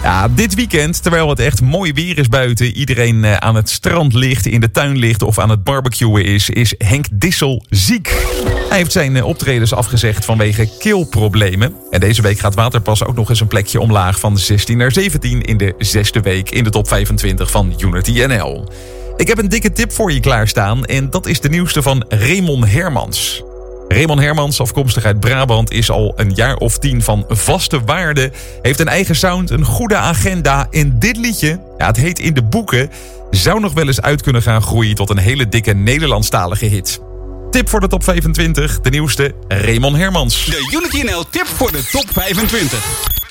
Ja, dit weekend, terwijl het echt mooi weer is buiten, iedereen aan het strand ligt, in de tuin ligt of aan het barbecuen is Henk Dissel ziek. Hij heeft zijn optredens afgezegd vanwege keelproblemen. En deze week gaat Waterpas ook nog eens een plekje omlaag van 16 naar 17 in de 6e week in de top 25 van Unity NL. Ik heb een dikke tip voor je klaarstaan en dat is de nieuwste van Raymond Hermans. Raymond Hermans, afkomstig uit Brabant, is al een jaar of 10 van vaste waarde. Heeft een eigen sound, een goede agenda. En dit liedje, het heet In de Boeken, zou nog wel eens uit kunnen gaan groeien tot een hele dikke Nederlandstalige hit. Tip voor de top 25, de nieuwste Raymond Hermans. De Unity NL tip voor de top 25.